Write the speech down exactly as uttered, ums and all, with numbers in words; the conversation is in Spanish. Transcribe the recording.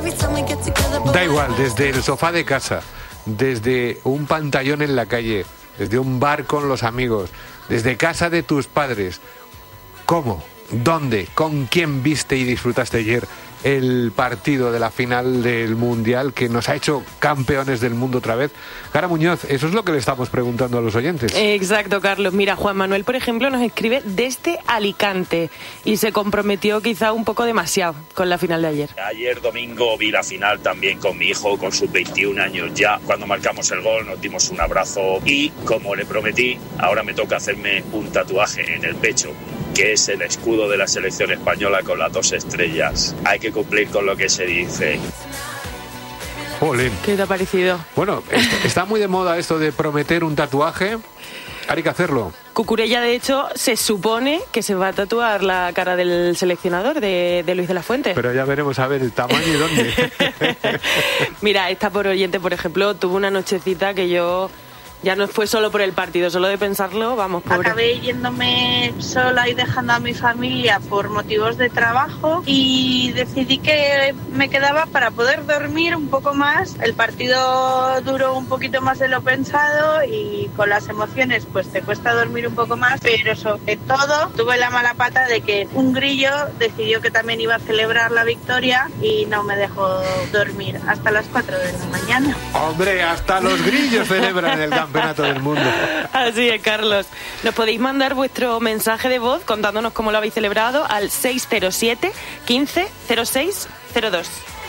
Da igual, desde el sofá de casa, desde un pantallón en la calle, desde un bar con los amigos, desde casa de tus padres. ¿Cómo? ¿Dónde? ¿Con quién viste y disfrutaste ayer el partido de la final del Mundial que nos ha hecho campeones del mundo otra vez? Cara Muñoz, eso es lo que le estamos preguntando a los oyentes. Exacto, Carlos. Mira, Juan Manuel, por ejemplo, nos escribe desde Alicante y se comprometió quizá un poco demasiado con la final de ayer. Ayer domingo vi la final también con mi hijo, con sus veintiún años ya. Cuando marcamos el gol nos dimos un abrazo y, como le prometí, ahora me toca hacerme un tatuaje en el pecho, que es el escudo de la selección española con las dos estrellas. Hay que cumplir con lo que se dice. Jolín. ¿Qué te ha parecido? Bueno, está muy de moda esto de prometer un tatuaje. Hay que hacerlo. Cucurella, de hecho, se supone que se va a tatuar la cara del seleccionador, de, de Luis de la Fuente. Pero ya veremos a ver el tamaño y dónde. Mira, esta por oyente, por ejemplo, tuvo una nochecita que yo... Ya no fue solo por el partido, solo de pensarlo, vamos, pobre. Acabé yéndome sola y dejando a mi familia por motivos de trabajo y decidí que me quedaba para poder dormir un poco más. El partido duró un poquito más de lo pensado y con las emociones pues te cuesta dormir un poco más, pero sobre todo tuve la mala pata de que un grillo decidió que también iba a celebrar la victoria y no me dejó dormir hasta las cuatro de la mañana. Hombre, hasta los grillos celebran el campeonato del mundo. Así es, Carlos. Nos podéis mandar vuestro mensaje de voz contándonos cómo lo habéis celebrado al seis cero siete, quince, cero seis cero dos.